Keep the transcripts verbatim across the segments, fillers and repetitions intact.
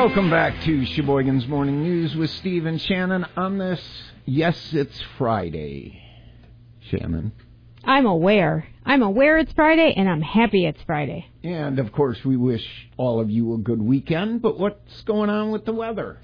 Welcome back to Sheboygan's Morning News with Steve and Shannon on this, yes, it's Friday. Shannon. I'm aware. I'm aware it's Friday, and I'm happy it's Friday. And, of course, we wish all of you a good weekend, but what's going on with the weather?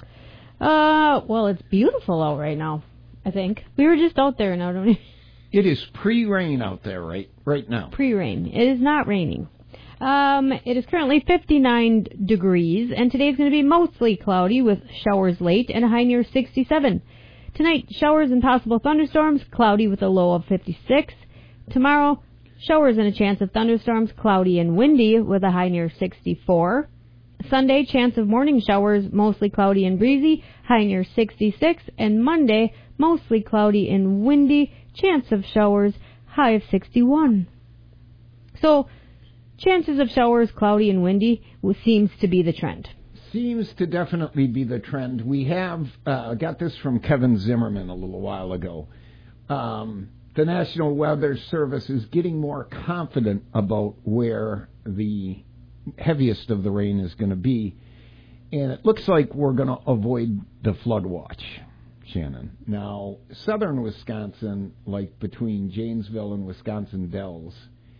Uh, well, it's beautiful out right now, I think. We were just out there now, don't we? It is pre-rain out there right, right now. Pre-rain. It is not raining. Um, it is currently fifty-nine degrees, and today is going to be mostly cloudy with showers late and a high near sixty-seven. Tonight, showers and possible thunderstorms, cloudy with a low of fifty-six. Tomorrow, showers and a chance of thunderstorms, cloudy and windy with a high near sixty-four. Sunday, chance of morning showers, mostly cloudy and breezy, high near sixty-six. And Monday, mostly cloudy and windy, chance of showers, high of sixty-one. So, chances of showers, cloudy and windy, seems to be the trend. Seems to definitely be the trend. We have uh, got this from Kevin Zimmerman a little while ago. Um, the National Weather Service is getting more confident about where the heaviest of the rain is going to be. And it looks like we're going to avoid the flood watch, Shannon. Now, southern Wisconsin, like between Janesville and Wisconsin Dells,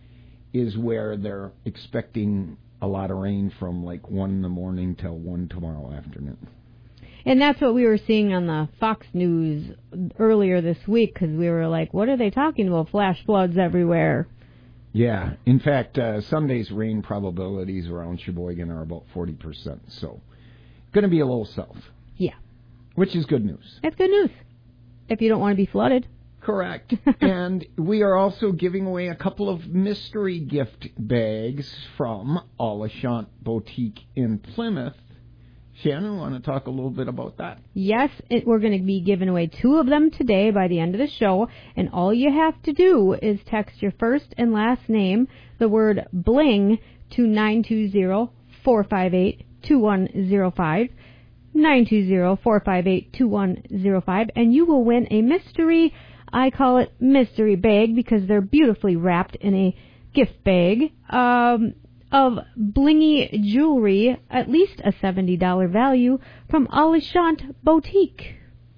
is where they're expecting a lot of rain from like one in the morning till one tomorrow afternoon. And that's what we were seeing on the Fox News earlier this week, because we were like, what are they talking about? Flash floods everywhere. Yeah. In fact, uh, Sunday's rain probabilities around Sheboygan are about forty percent. So, going to be a little south. Yeah. Which is good news. That's good news. If you don't want to be flooded. Correct. And we are also giving away a couple of mystery gift bags from Alashant Boutique in Plymouth. Shannon, want to talk a little bit about that? Yes, it, we're going to be giving away two of them today by the end of the show. And all you have to do is text your first and last name, the word BLING, to nine two zero, four five eight, two one zero five. nine two zero, four five eight, two one zero five. And you will win a mystery, I call it mystery bag because they're beautifully wrapped in a gift bag um, of blingy jewelry, at least a seventy dollars value, from Alashant Boutique.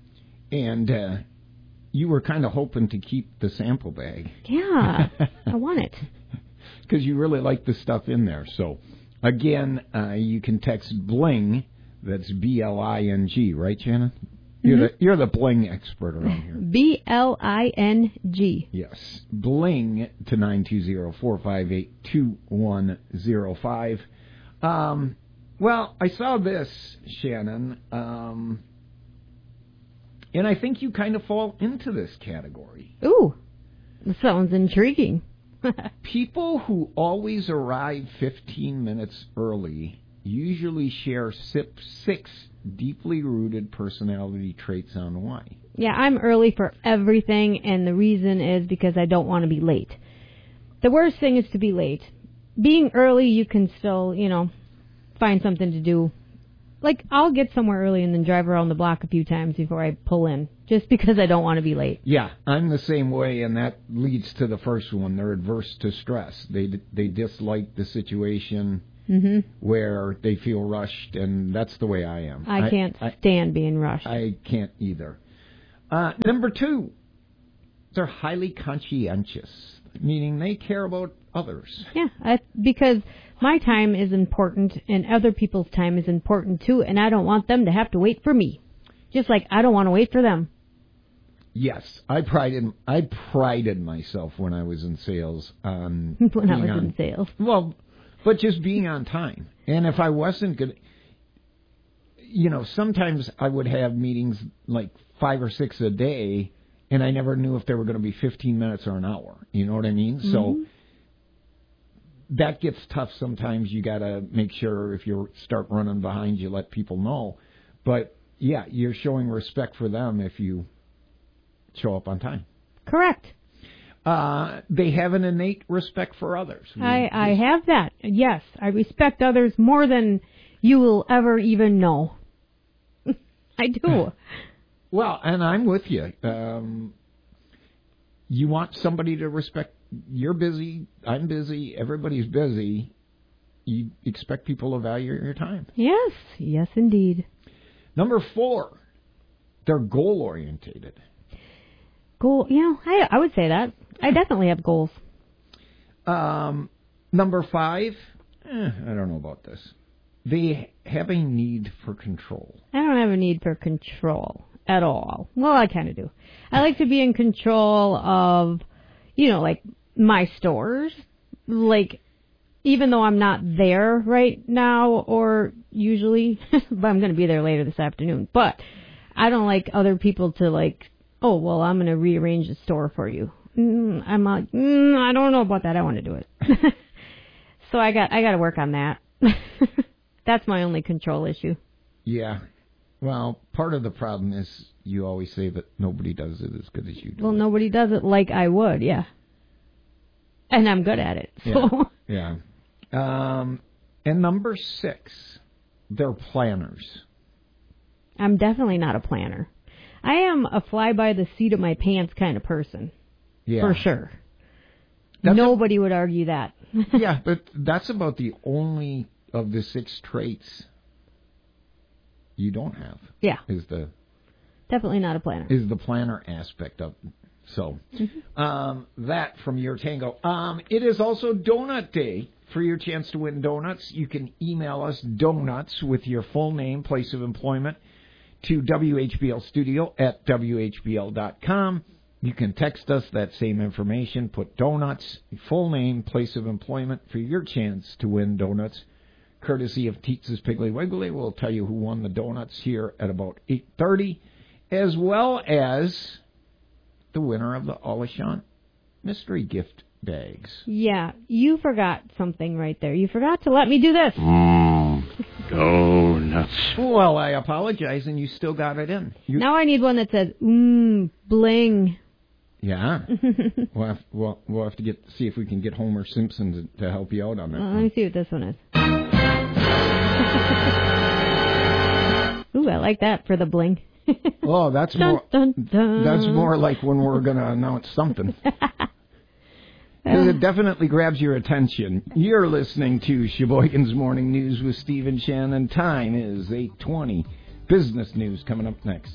And uh, you were kind of hoping to keep the sample bag. Yeah, I want it. Because you really like the stuff in there. So, again, uh, you can text BLING, that's B L I N G, right, Shannon? You're Mm-hmm. the you're the bling expert around here. B L I N G. Yes. Bling to nine two zero, four five eight, two one zero five. Um, well, I saw this, Shannon, um, and I think you kind of fall into this category. Ooh, that sounds intriguing. People who always arrive fifteen minutes early usually share six deeply rooted personality traits on why. Yeah, I'm early for everything, and the reason is because I don't want to be late. The worst thing is to be late. Being early, you can still, you know, find something to do. Like, I'll get somewhere early and then drive around the block a few times before I pull in, just because I don't want to be late. Yeah, I'm the same way, and that leads to the first one. They're adverse to stress. They they dislike the situation. Mm-hmm. Where they feel rushed, and that's the way I am. I can't I, stand I, being rushed. I can't either. Uh, number two, they're highly conscientious, meaning they care about others. Yeah, I, because my time is important, and other people's time is important too, and I don't want them to have to wait for me, just like I don't want to wait for them. Yes, I prided I prided myself when I was in sales on when I was on, in sales. Well. But just being on time. And if I wasn't going to, you know, sometimes I would have meetings like five or six a day, and I never knew if they were going to be fifteen minutes or an hour. You know what I mean? Mm-hmm. So that gets tough sometimes. You got to make sure if you start running behind, you let people know. But, yeah, you're showing respect for them if you show up on time. Correct. Uh, they have an innate respect for others. I, I have that. Yes, I respect others more than you will ever even know. I do. Well, and I'm with you. Um, you want somebody to respect. You're busy. I'm busy. Everybody's busy. you expect people to value your time. Yes, yes, indeed. Number four, they're goal-orientated. Goal, you know, I, I would say that. I definitely have goals. Um, number five, eh, I don't know about this. They have a need for control. I don't have a need for control at all. Well, I kind of do. I like to be in control of, you know, like my stores. Like, even though I'm not there right now or usually, but I'm going to be there later this afternoon. But I don't like other people to like, oh, well, I'm going to rearrange the store for you. Mm, I'm like, mm, I don't know about that. I want to do it. So I got I got to work on that. That's my only control issue. Yeah. Well, part of the problem is you always say that nobody does it as good as you do. Well, it. nobody does it like I would, yeah. And I'm good at it. So. Yeah. yeah. Um, and number six, they're planners. I'm definitely not a planner. I am a fly by the seat of my pants kind of person. Yeah. For sure. That's Nobody a, would argue that. Yeah, but that's about the only of the six traits you don't have. Yeah. Is the definitely not a planner. Is the planner aspect of it. So mm-hmm. um, that from your tango. Um, it is also Donut Day. For your chance to win donuts, you can email us donuts with your full name, place of employment, to W H B L studio at W H B L dot com. You can text us that same information, put donuts, full name, place of employment for your chance to win donuts. Courtesy of Teetz's Piggly Wiggly. We'll tell you who won the donuts here at about eight thirty, as well as the winner of the Alashant mystery gift bags. Yeah, you forgot something right there. You forgot to let me do this. Mm, donuts. Well, I apologize, and you still got it in. You... Now I need one that says, mmm, bling. Yeah. we'll, have, we'll, we'll have to get see if we can get Homer Simpson to, to help you out on that. Well, let me see what this one is. Ooh, I like that for the bling. Oh, that's dun, more dun, dun. That's more like when we're going to announce something. It definitely grabs your attention. You're listening to Sheboygan's Morning News with Steve and Shannon. Time is eight twenty. Business news coming up next.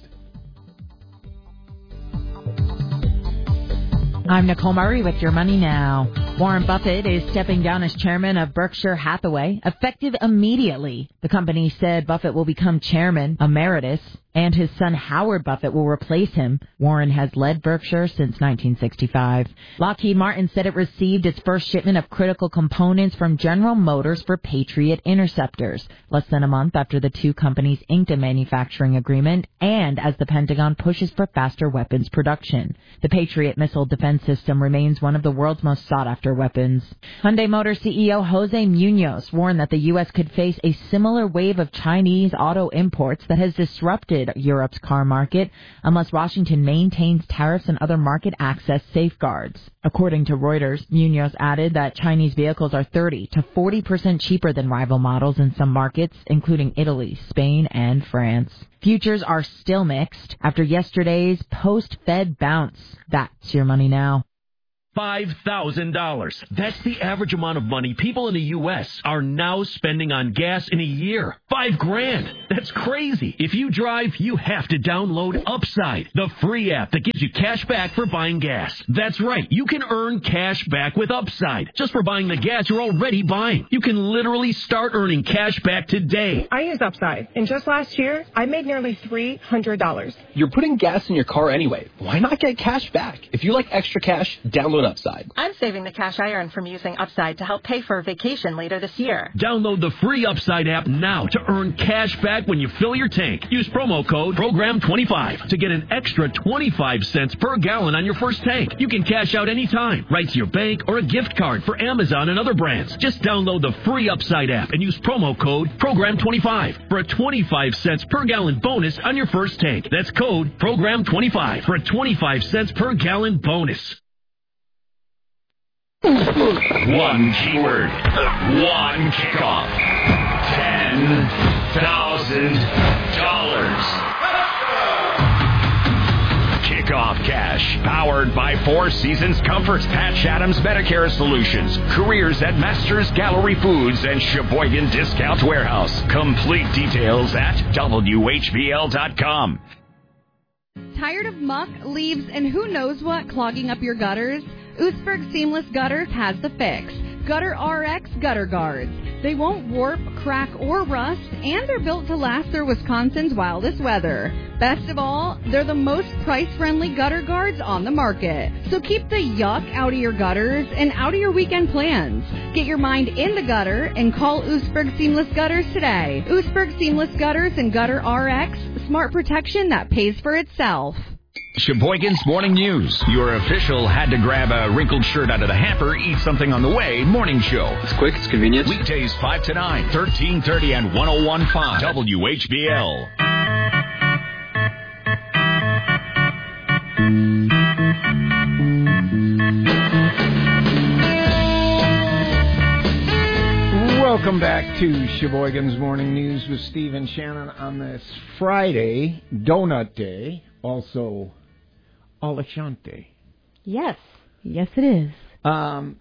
I'm Nicole Murray with Your Money Now. Warren Buffett is stepping down as chairman of Berkshire Hathaway, effective immediately. The company said Buffett will become chairman emeritus, and his son Howard Buffett will replace him. Warren has led Berkshire since nineteen sixty-five. Lockheed Martin said it received its first shipment of critical components from General Motors for Patriot interceptors, less than a month after the two companies inked a manufacturing agreement, and as the Pentagon pushes for faster weapons production. The Patriot missile defense system remains one of the world's most sought-after weapons. Hyundai Motor C E O Jose Munoz warned that the U S could face a similar wave of Chinese auto imports that has disrupted Europe's car market unless Washington maintains tariffs and other market access safeguards. According to Reuters, Munoz added that Chinese vehicles are thirty to forty percent cheaper than rival models in some markets, including Italy, Spain, and France. Futures are still mixed after yesterday's post-Fed bounce. That's Your Money Now. five thousand dollars. That's the average amount of money people in the U S are now spending on gas in a year. Five grand. That's crazy. If you drive, you have to download Upside, the free app that gives you cash back for buying gas. That's right. You can earn cash back with Upside just for buying the gas you're already buying. You can literally start earning cash back today. I use Upside, and just last year, I made nearly three hundred dollars. You're putting gas in your car anyway. Why not get cash back? If you like extra cash, download Upside. I'm saving the cash I earn from using Upside to help pay for a vacation later this year. Download the free Upside app now to earn cash back when you fill your tank. Use promo code program twenty-five to get an extra twenty-five cents per gallon on your first tank. You can cash out anytime, right to your bank or a gift card for Amazon and other brands. Just download the free Upside app and use promo code program twenty-five for a twenty-five cents per gallon bonus on your first tank. That's code program twenty-five for a twenty-five cents per gallon bonus. One keyword, one kickoff, ten thousand dollars. Kickoff Cash. Powered by Four Seasons Comfort, Patch Adams Medicare Solutions, careers at Masters Gallery Foods and Sheboygan Discount Warehouse. Complete details at W H B L dot com. Tired of muck, leaves, and who knows what clogging up your gutters? Oostburg Seamless Gutters has the fix. Gutter R X Gutter Guards. They won't warp, crack, or rust, and they're built to last through Wisconsin's wildest weather. Best of all, they're the most price-friendly gutter guards on the market. So keep the yuck out of your gutters and out of your weekend plans. Get your mind in the gutter and call Oostburg Seamless Gutters today. Oostburg Seamless Gutters and Gutter R X, smart protection that pays for itself. Sheboygan's Morning News. Your official had to grab a wrinkled shirt out of the hamper, eat something on the way morning show. It's quick, it's convenient. Weekdays five to nine, thirteen thirty and one oh one point five W H B L. Welcome back to Sheboygan's Morning News with Steve and Shannon on this Friday, Donut Day, also Alashante. Yes. Yes, it is. Um,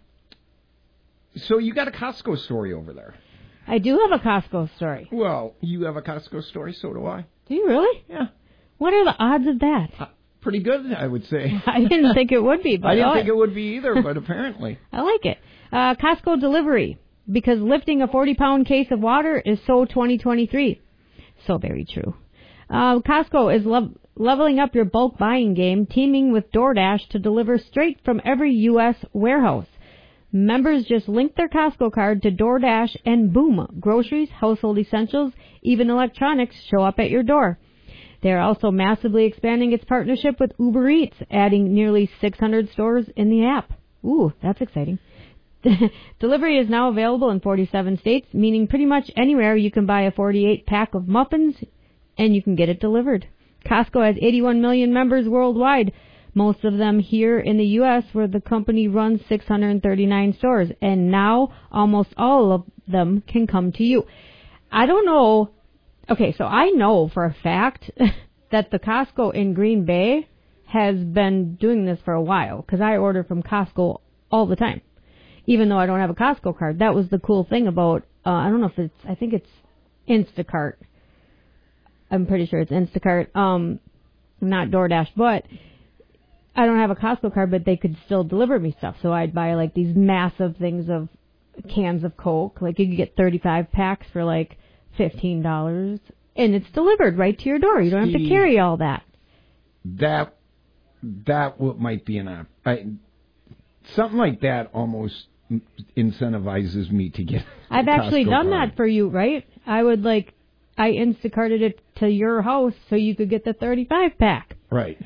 so you got a Costco story over there. I do have a Costco story. Well, you have a Costco story, so do I. Do you really? Yeah. What are the odds of that? Uh, pretty good, I would say. I didn't think it would be. But I didn't oh, think it would be either, but apparently. I like it. Uh, Costco delivery, because lifting a forty-pound case of water is so twenty twenty-three. So very true. Uh, Costco is lo- leveling up your bulk buying game, teaming with DoorDash to deliver straight from every U S warehouse. Members just link their Costco card to DoorDash and boom, groceries, household essentials, even electronics show up at your door. They are also massively expanding its partnership with Uber Eats, adding nearly six hundred stores in the app. Ooh, that's exciting. Delivery is now available in forty-seven states, meaning pretty much anywhere you can buy a forty-eight pack of muffins and you can get it delivered. Costco has eighty-one million members worldwide, most of them here in the U S, where the company runs six hundred thirty-nine stores, and now almost all of them can come to you. I don't know. Okay, so I know for a fact that the Costco in Green Bay has been doing this for a while, because I order from Costco all the time, even though I don't have a Costco card. That was the cool thing about, uh, I don't know if it's, I think it's Instacart. I'm pretty sure it's Instacart, um, not DoorDash, but I don't have a Costco card, but they could still deliver me stuff. So I'd buy like these massive things of cans of Coke. Like you could get thirty-five packs for like fifteen dollars, and it's delivered right to your door. You don't have to carry all that. That, that what might be an app. I, something like that almost incentivizes me to get I've actually Costco done card. that for you, right? I would like, I Instacarted it to your house so you could get the thirty-five pack. Right.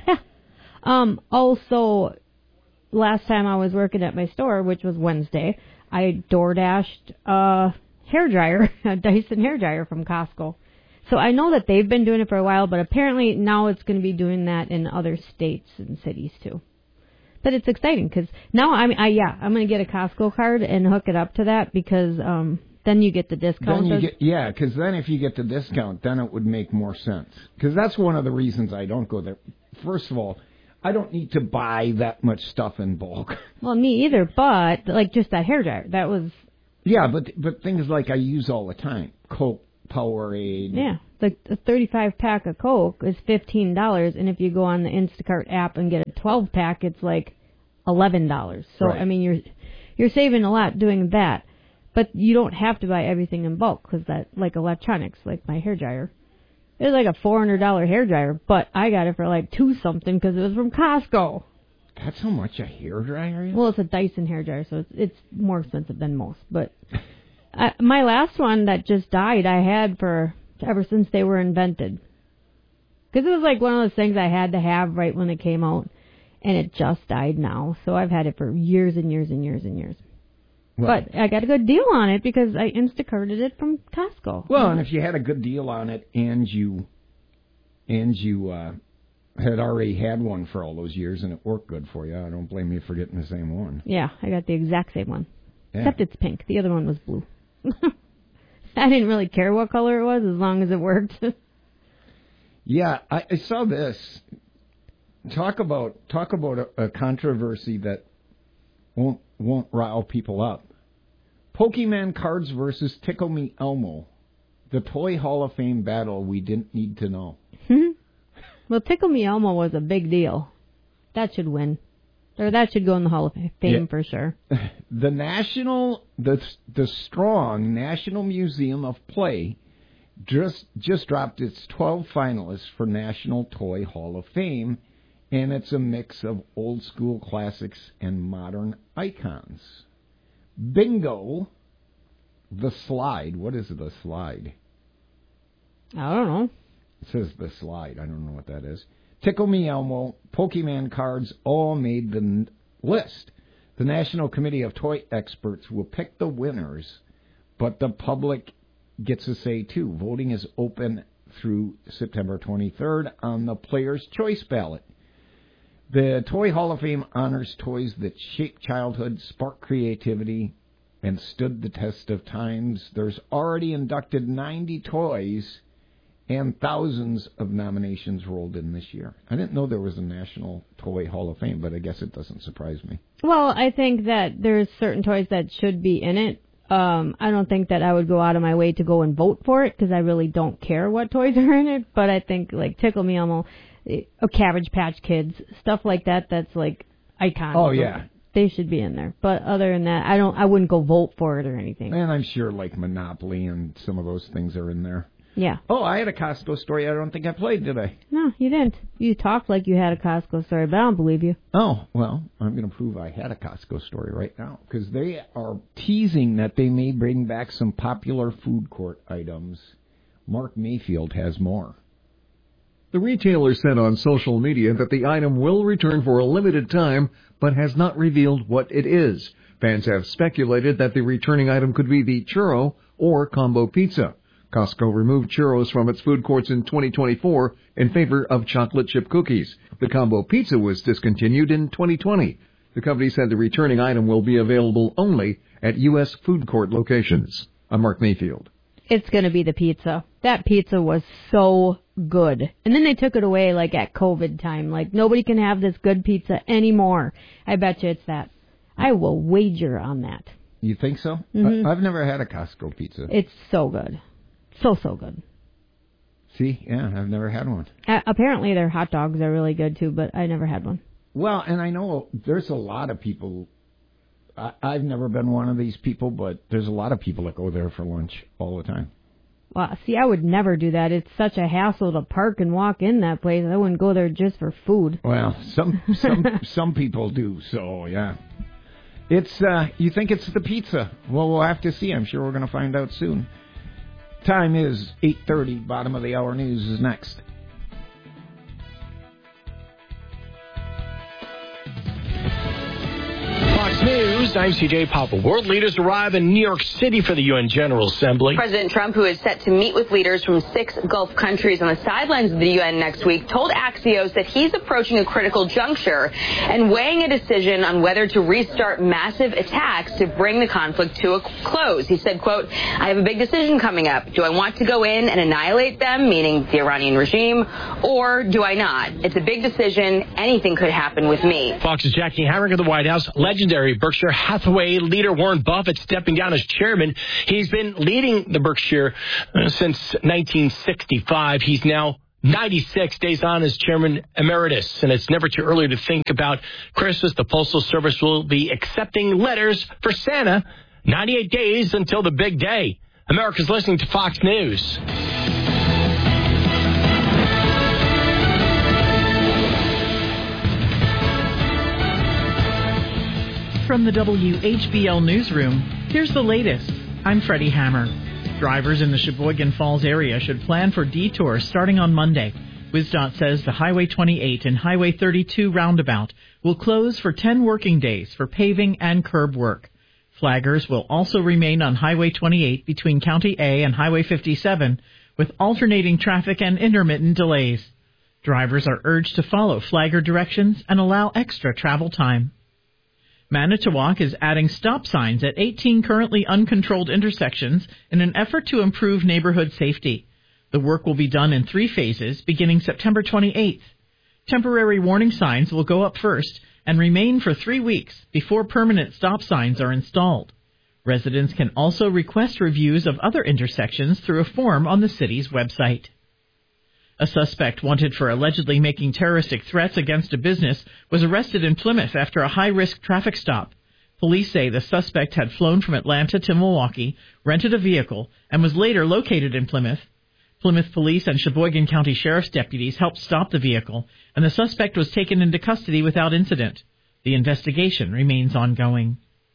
um. Also, last time I was working at my store, which was Wednesday, I DoorDashed a hairdryer, a Dyson hairdryer from Costco. So I know that they've been doing it for a while, but apparently now it's going to be doing that in other states and cities too. But it's exciting because now I'm, I yeah, I'm going to get a Costco card and hook it up to that because um, then you get the discount. Then you get, yeah, because then if you get the discount, then it would make more sense. Because that's one of the reasons I don't go there. First of all, I don't need to buy that much stuff in bulk. Well, me either, but like just that hairdryer, that was. Yeah, but but things like I use all the time, Coke, Powerade. Yeah, like a thirty-five pack of Coke is fifteen dollars, and if you go on the Instacart app and get a twelve pack, it's like eleven dollars. So Right. I mean, you're you're saving a lot doing that, but you don't have to buy everything in bulk because that, like electronics, like my hairdryer, it was like a four hundred dollar hairdryer, but I got it for like two something because it was from Costco. That's how much a hairdryer is? Well, it's a Dyson hairdryer, so it's it's more expensive than most. But I, my last one that just died, I had for ever since they were invented. Because it was like one of those things I had to have right when it came out, and it just died now. So I've had it for years and years and years and years. Well, but I got a good deal on it because I Instacarted it from Costco. Well, and if you had a good deal on it and you and you uh, had already had one for all those years and it worked good for you, I don't blame you for getting the same one. Yeah, I got the exact same one. Yeah. Except it's pink. The other one was blue. I didn't really care what color it was as long as it worked. Yeah, I, I saw this. talk about talk about a, a controversy that won't won't rile people up. Pokemon cards versus Tickle Me Elmo, the Toy Hall of Fame battle we didn't need to know. Well, Tickle Me Elmo was a big deal. That should win. Or that should go in the Hall of Fame yeah. for sure. The national, the the strong National Museum of Play just just dropped its twelve finalists for National Toy Hall of Fame, and it's a mix of old school classics and modern icons. Bingo, the slide. What is the slide? I don't know. It says the slide. I don't know what that is. Tickle Me Elmo, Pokemon cards all made the list. The National Committee of Toy Experts will pick the winners, but the public gets a say too. Voting is open through September twenty-third on the Player's Choice ballot. The Toy Hall of Fame honors toys that shaped childhood, sparked creativity, and stood the test of times. There's already inducted ninety toys, and thousands of nominations rolled in this year. I didn't know there was a National Toy Hall of Fame, but I guess it doesn't surprise me. Well, I think that there's certain toys that should be in it. Um, I don't think that I would go out of my way to go and vote for it, because I really don't care what toys are in it. But I think, like, Tickle Me Elmo, a Cabbage Patch Kids, stuff like that, that's, like, iconic. Oh, yeah. They should be in there. But other than that, I don't. I wouldn't go vote for it or anything. And I'm sure, like, Monopoly and some of those things are in there. Yeah. Oh, I had a Costco story I don't think I played, did I? No, you didn't. You talked like you had a Costco story, but I don't believe you. Oh, well, I'm going to prove I had a Costco story right now, because they are teasing that they may bring back some popular food court items. Mark Mayfield has more. The retailer said on social media that the item will return for a limited time, but has not revealed what it is. Fans have speculated that the returning item could be the churro or combo pizza. Costco removed churros from its food courts in twenty twenty-four in favor of chocolate chip cookies. The combo pizza was discontinued in twenty twenty. The company said the returning item will be available only at U S food court locations. I'm Mark Mayfield. It's going to be the pizza. That pizza was so good. And then they took it away, like, at COVID time. Like, nobody can have this good pizza anymore. I bet you it's that. I will wager on that. You think so? Mm-hmm. I- I've never had a Costco pizza. It's so good. So, so good. See? Yeah, I've never had one. Uh, apparently their hot dogs are really good, too, but I never had one. Well, and I know there's a lot of people. I, I've never been one of these people, but there's a lot of people that go there for lunch all the time. Well, see, I would never do that. It's such a hassle to park and walk in that place. I wouldn't go there just for food. Well, some some some people do, so yeah. It's uh, you think it's the pizza? Well, we'll have to see. I'm sure we're going to find out soon. Time is eight thirty. Bottom of the hour news is next. Fox News, I'm C J Papa. World leaders arrive in New York City for the U N General Assembly. President Trump, who is set to meet with leaders from six Gulf countries on the sidelines of the U N next week, told Axios that he's approaching a critical juncture and weighing a decision on whether to restart massive attacks to bring the conflict to a close. He said, quote, I have a big decision coming up. Do I want to go in and annihilate them, meaning the Iranian regime, or do I not? It's a big decision. Anything could happen with me. Fox's Jackie Harrick of the White House. Legendary Berkshire Hathaway leader Warren Buffett stepping down as chairman. He's been leading the Berkshire uh, since nineteen sixty-five. He's now ninety-six days on as chairman emeritus, and it's never too early to think about Christmas. The Postal Service will be accepting letters for Santa ninety-eight days until the big day. America's listening to Fox News. From the W H B L Newsroom, here's the latest. I'm Freddie Hammer. Drivers in the Sheboygan Falls area should plan for detours starting on Monday. WisDOT says the Highway twenty-eight and Highway thirty-two roundabout will close for ten working days for paving and curb work. Flaggers will also remain on Highway twenty-eight between County A and Highway fifty-seven with alternating traffic and intermittent delays. Drivers are urged to follow flagger directions and allow extra travel time. Manitowoc is adding stop signs at eighteen currently uncontrolled intersections in an effort to improve neighborhood safety. The work will be done in three phases beginning September twenty-eighth. Temporary warning signs will go up first and remain for three weeks before permanent stop signs are installed. Residents can also request reviews of other intersections through a form on the city's website. A suspect wanted for allegedly making terroristic threats against a business was arrested in Plymouth after a high-risk traffic stop. Police say the suspect had flown from Atlanta to Milwaukee, rented a vehicle, and was later located in Plymouth. Plymouth Police and Sheboygan County Sheriff's deputies helped stop the vehicle, and the suspect was taken into custody without incident. The investigation remains ongoing.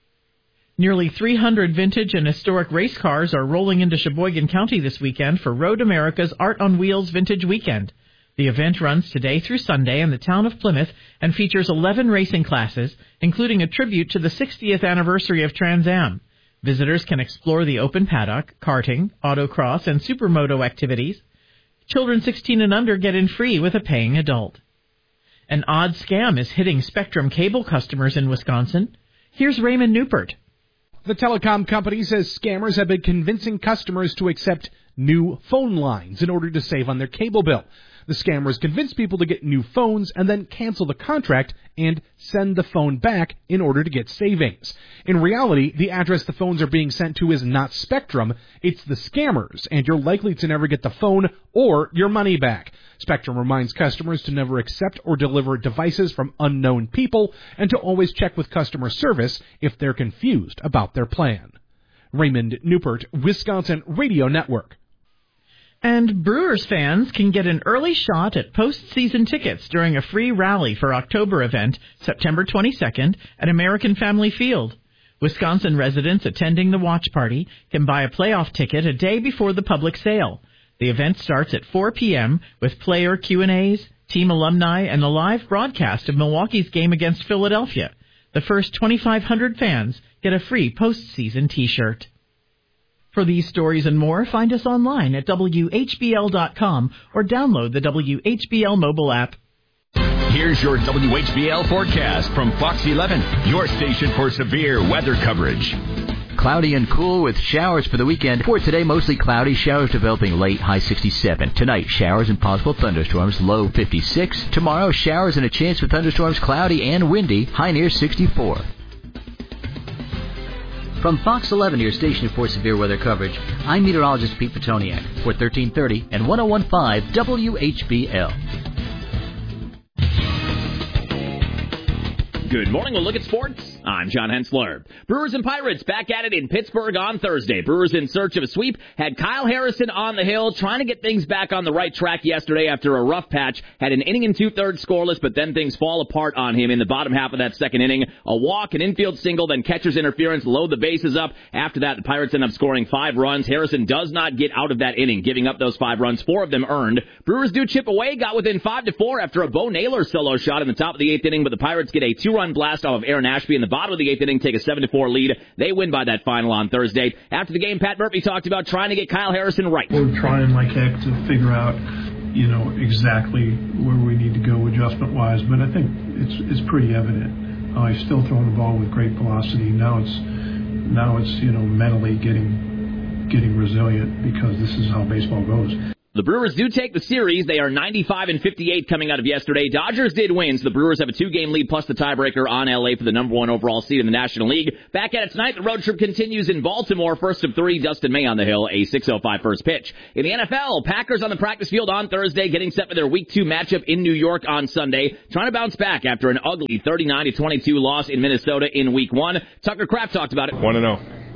Nearly three hundred vintage and historic race cars are rolling into Sheboygan County this weekend for Road America's Art on Wheels Vintage Weekend. The event runs today through Sunday in the town of Plymouth and features eleven racing classes, including a tribute to the sixtieth anniversary of Trans Am. Visitors can explore the open paddock, karting, autocross, and supermoto activities. Children sixteen and under get in free with a paying adult. An odd scam is hitting Spectrum cable customers in Wisconsin. Here's Raymond Newpert. The telecom company says scammers have been convincing customers to accept new phone lines in order to save on their cable bill. The scammers convince people to get new phones and then cancel the contract and send the phone back in order to get savings. In reality, the address the phones are being sent to is not Spectrum, it's the scammers, and you're likely to never get the phone or your money back. Spectrum reminds customers to never accept or deliver devices from unknown people and to always check with customer service if they're confused about their plan. Raymond Newpert, Wisconsin Radio Network. And Brewers fans can get an early shot at postseason tickets during a free rally for October event September twenty-second at American Family Field. Wisconsin residents attending the watch party can buy a playoff ticket a day before the public sale. The event starts at four p.m. with player Q and A's, team alumni, and a live broadcast of Milwaukee's game against Philadelphia. The first twenty-five hundred fans get a free postseason T-shirt. For these stories and more, find us online at W H B L dot com or download the W H B L mobile app. Here's your W H B L forecast from Fox eleven, your station for severe weather coverage. Cloudy and cool with showers for the weekend. For today, mostly cloudy, showers developing late, high sixty-seven. Tonight, showers and possible thunderstorms, low fifty-six. Tomorrow, showers and a chance for thunderstorms, cloudy and windy, high near sixty-four. From Fox eleven, your station for severe weather coverage, I'm meteorologist Pete Petoniak for thirteen thirty and one oh one point five W H B L. Good morning. We'll look at sports. I'm John Hensler. Brewers and Pirates back at it in Pittsburgh on Thursday. Brewers in search of a sweep had Kyle Harrison on the hill trying to get things back on the right track yesterday after a rough patch. Had an inning and two-thirds scoreless, but then things fall apart on him in the bottom half of that second inning. A walk, an infield single, then catcher's interference, load the bases up. After that, the Pirates end up scoring five runs. Harrison does not get out of that inning, giving up those five runs, four of them earned. Brewers do chip away, got within five to four after a Bo Naylor solo shot in the top of the eighth inning, but the Pirates get a two-run blast off of Aaron Ashby in the bottom of the eighth inning, take a seven to four lead. They win by that final on Thursday. After the game, Pat Murphy talked about trying to get Kyle Harrison right. We're trying like heck to figure out, you know, exactly where we need to go adjustment-wise, but I think it's it's pretty evident. Uh, he's still throwing the ball with great velocity. Now it's now it's you know mentally getting getting resilient because this is how baseball goes. The Brewers do take the series. They are ninety-five and fifty-eight coming out of yesterday. Dodgers did win, so the Brewers have a two-game lead plus the tiebreaker on L A for the number one overall seed in the National League. Back at it tonight, the road trip continues in Baltimore. First of three, Dustin May on the hill, a six oh five first pitch. In the N F L, Packers on the practice field on Thursday, getting set for their Week two matchup in New York on Sunday, trying to bounce back after an ugly thirty-nine to twenty-two loss in Minnesota in Week one. Tucker Kraft talked about it. one and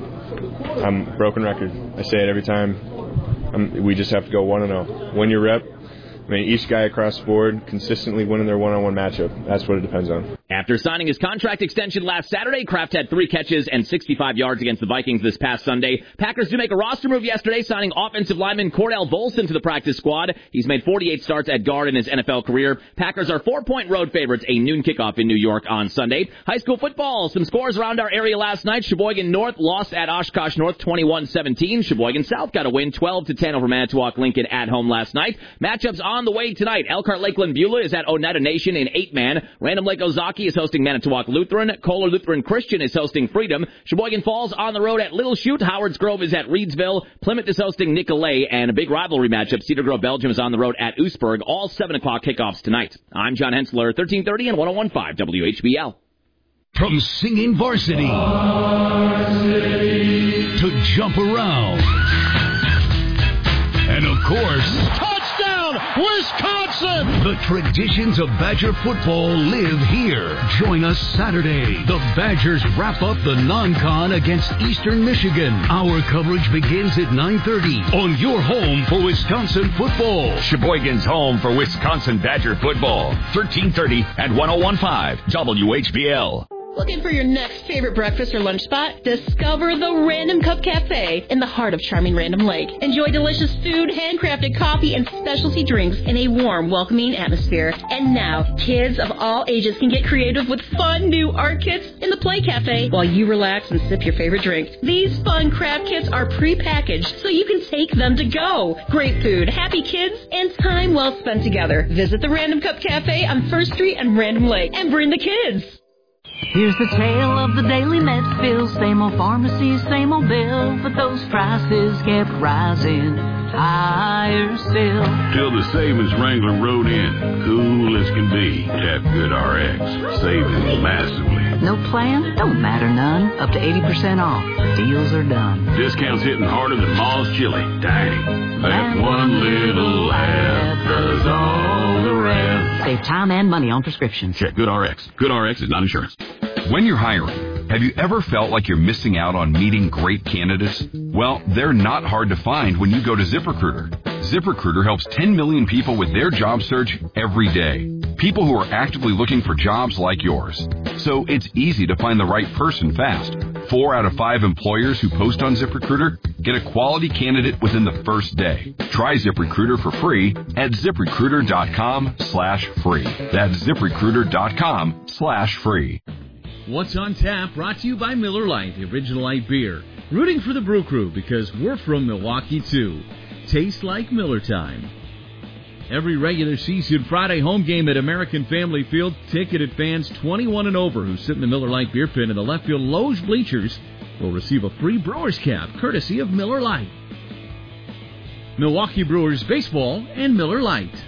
oh. I'm broken record. I say it every time. Um, we just have to go one and oh. Win your rep. I mean, each guy across the board consistently winning their one-on-one matchup. That's what it depends on. After signing his contract extension last Saturday, Kraft had three catches and sixty-five yards against the Vikings this past Sunday. Packers do make a roster move yesterday, signing offensive lineman Cordell Volson to the practice squad. He's made forty-eight starts at guard in his N F L career. Packers are four-point road favorites, a noon kickoff in New York on Sunday. High school football, some scores around our area last night. Sheboygan North lost at Oshkosh North twenty-one seventeen. Sheboygan South got a win twelve to ten over Manitowoc Lincoln at home last night. Matchups on the way tonight. Elkhart Lakeland Beulah is at Oneida Nation in eight-man. Random Lake Ozaki Milwaukee is hosting Manitowoc Lutheran. Kohler Lutheran Christian is hosting Freedom. Sheboygan Falls on the road at Little Chute. Howard's Grove is at Reedsville. Plymouth is hosting Nicolet. And a big rivalry matchup. Cedar Grove, Belgium is on the road at Oostburg. All seven o'clock kickoffs tonight. I'm John Hensler, thirteen thirty and one oh one point five W H B L. From singing varsity, varsity to jump around. And of course, touchdown, Wisconsin! The traditions of Badger football live here. Join us Saturday. The Badgers wrap up the non-con against Eastern Michigan. Our coverage begins at nine thirty on your home for Wisconsin football. Sheboygan's home for Wisconsin Badger football. thirteen thirty and one oh one point five W H B L. Looking for your next favorite breakfast or lunch spot? Discover the Random Cup Cafe in the heart of charming Random Lake. Enjoy delicious food, handcrafted coffee, and specialty drinks in a warm, welcoming atmosphere. And now, kids of all ages can get creative with fun new art kits in the Play Cafe while you relax and sip your favorite drink. These fun craft kits are pre-packaged so you can take them to go. Great food, happy kids, and time well spent together. Visit the Random Cup Cafe on First Street and Random Lake and bring the kids. Here's the tale of the daily med bills. Same old pharmacies, same old bill, but those prices kept rising higher still. Till the savings Wrangler rode in. Cool as can be. Tap Good R X. Saving massively. No plan? Don't matter none. Up to eighty percent off. Deals are done. Discounts hitting harder than Ma's chili. Dang. That one little ad does all the rest. Save time and money on prescriptions. Check Good R X. Good R X is not insurance. When you're hiring, have you ever felt like you're missing out on meeting great candidates? Well, they're not hard to find when you go to ZipRecruiter. ZipRecruiter helps ten million people with their job search every day. People who are actively looking for jobs like yours. So it's easy to find the right person fast. Four out of five employers who post on ZipRecruiter get a quality candidate within the first day. Try ZipRecruiter for free at ZipRecruiter.com slash free. That's ZipRecruiter.com slash free. What's on Tap, brought to you by Miller Lite, the original light beer. Rooting for the Brew Crew because we're from Milwaukee, too. Tastes like Miller time. Every regular season Friday home game at American Family Field, ticketed fans twenty-one and over who sit in the Miller Lite beer pit in the left field Loge bleachers will receive a free Brewers cap, courtesy of Miller Lite. Milwaukee Brewers baseball and Miller Lite.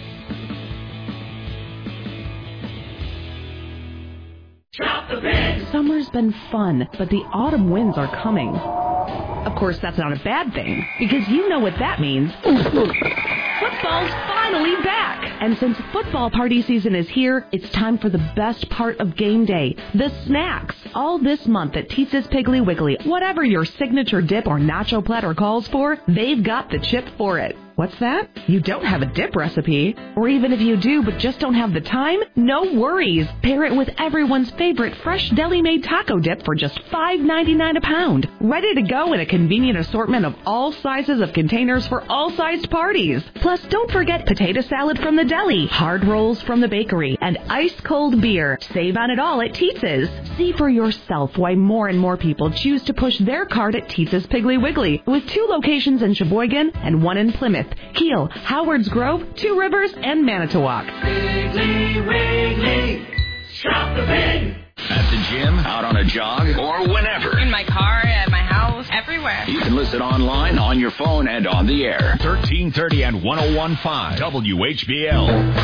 Summer's been fun, but the autumn winds are coming. Of course, that's not a bad thing, because you know what that means. Football's finally back! And since football party season is here, it's time for the best part of game day, the snacks. All this month at Teetz's Piggly Wiggly, whatever your signature dip or nacho platter calls for, they've got the chip for it. What's that? You don't have a dip recipe? Or even if you do but just don't have the time? No worries. Pair it with everyone's favorite fresh deli-made taco dip for just five ninety-nine a pound. Ready to go in a convenient assortment of all sizes of containers for all sized parties. Plus, don't forget potato salad from the deli, hard rolls from the bakery, and ice-cold beer. Save on it all at Teetz's. See for yourself why more and more people choose to push their cart at Teetz's Piggly Wiggly, with two locations in Sheboygan and one in Plymouth, Kiel, Howard's Grove, Two Rivers, and Manitowoc. Piggly Wiggly, shop the pig. At the gym, out on a jog, or whenever. In my car, at my house, everywhere. You can listen online, on your phone, and on the air. thirteen thirty and one oh one point five W H B L.